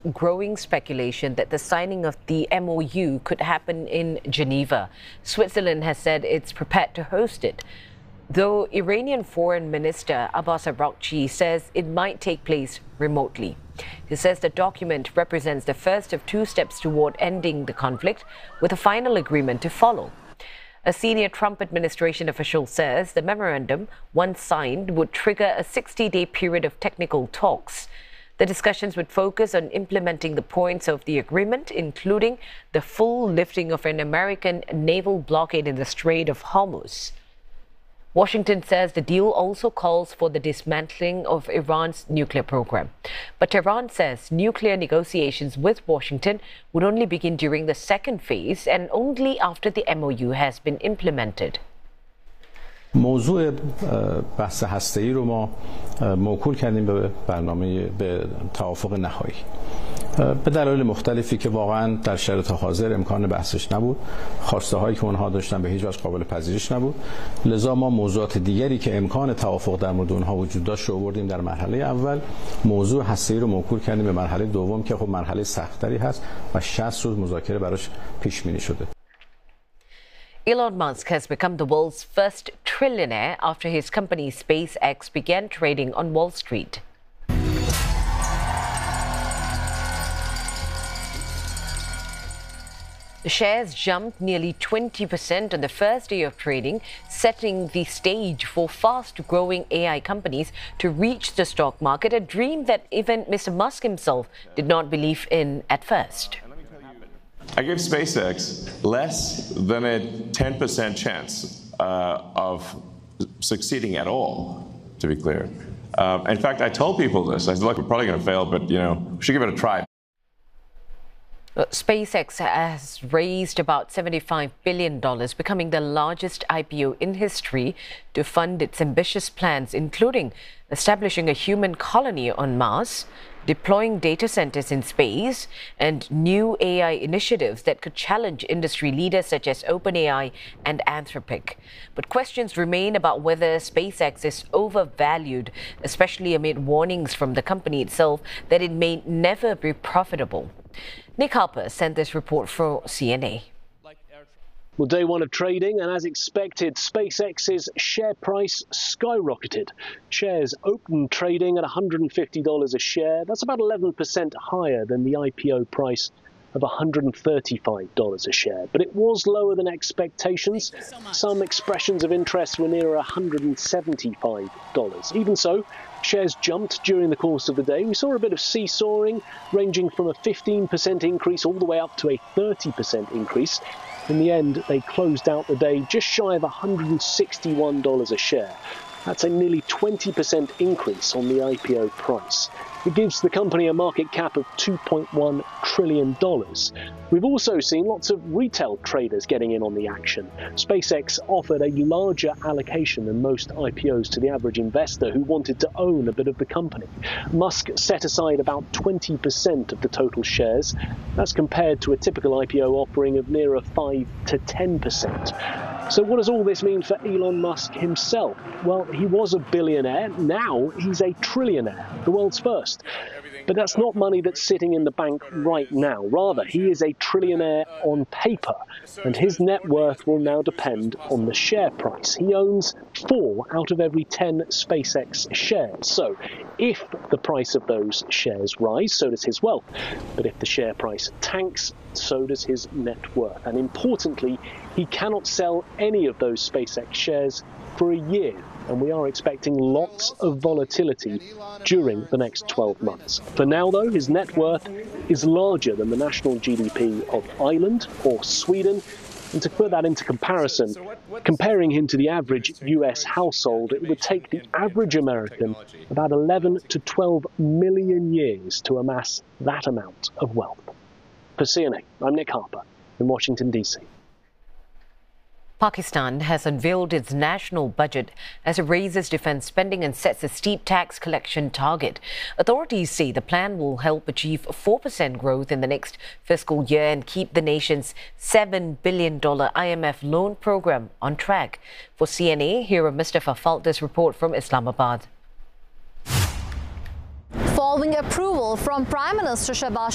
Growing speculation that the signing of the MOU could happen in Geneva. Switzerland has said it's prepared to host it, though Iranian Foreign Minister Abbas Araghchi says it might take place remotely. He says the document represents the first of two steps toward ending the conflict, with a final agreement to follow. A senior Trump administration official says the memorandum, once signed, would trigger a 60-day period of technical talks. The discussions would focus on implementing the points of the agreement, including the full lifting of an American naval blockade in the Strait of Hormuz. Washington says the deal also calls for the dismantling of Iran's nuclear program. But Tehran says nuclear negotiations with Washington would only begin during the second phase and only after the MOU has been implemented. موضوع بحث هسته‌ای رو ما موکول کردیم به توافق نهایی. به دلایل مختلفی که واقعا در شرایط حاضر امکان بحثش نبود، خواسته هایی که اونها داشتن به هیچ وجه قابل پذیرش نبود، لذا ما موضوعات دیگری که امکان توافق در مورد اونها وجود داشت رو آوردیم در مرحله اول. موضوع هسته‌ای رو موکول کردیم به مرحله دوم که خب مرحله سخت‌تری هست و 60 روز مذاکره براش پیش بینی شده. Elon Musk has become the world's first trillionaire after his company SpaceX began trading on Wall Street. The shares jumped nearly 20% on the first day of trading, setting the stage for fast-growing AI companies to reach the stock market, a dream that even Mr. Musk himself did not believe in at first. I give SpaceX less than a 10% chance of succeeding at all, to be clear. In fact, I told people this. I said, look, we're probably going to fail, but, we should give it a try. SpaceX has raised about $75 billion, becoming the largest IPO in history to fund its ambitious plans, including establishing a human colony on Mars, deploying data centers in space, and new AI initiatives that could challenge industry leaders such as OpenAI and Anthropic. But questions remain about whether SpaceX is overvalued, especially amid warnings from the company itself that it may never be profitable. Nick Harper sent this report for CNA. Well, day one of trading, and as expected, SpaceX's share price skyrocketed. Shares opened trading at $150 a share. That's about 11% higher than the IPO price of $135 a share. But it was lower than expectations. Some expressions of interest were nearer $175. Even so, shares jumped during the course of the day. We saw a bit of seesawing, ranging from a 15% increase all the way up to a 30% increase. In the end, they closed out the day just shy of $161 a share. That's a nearly 20% increase on the IPO price. It gives the company a market cap of $2.1 trillion. We've also seen lots of retail traders getting in on the action. SpaceX offered a larger allocation than most IPOs to the average investor who wanted to own a bit of the company. Musk set aside about 20% of the total shares. That's compared to a typical IPO offering of nearer 5 to 10%. So what does all this mean for Elon Musk himself? Well, he was a billionaire. Now he's a trillionaire, the world's first. But that's not money that's sitting in the bank right now. Rather, he is a trillionaire on paper, and his net worth will now depend on the share price. He owns 4 out of every 10 SpaceX shares. So if the price of those shares rise, so does his wealth. But if the share price tanks, so does his net worth. And importantly, he cannot sell any of those SpaceX shares for a year. And we are expecting lots of volatility during the next 12 months. For now, though, his net worth is larger than the national GDP of Ireland or Sweden. And to put that into comparison, comparing him to the average US household, it would take the average American about 11 to 12 million years to amass that amount of wealth. For CNA, I'm Nick Harper in Washington, D.C. Pakistan has unveiled its national budget as it raises defense spending and sets a steep tax collection target. Authorities say the plan will help achieve 4% growth in the next fiscal year and keep the nation's $7 billion IMF loan program on track. For CNA, here are Mustafa Falter's report from Islamabad. Following approval from Prime Minister Shehbaz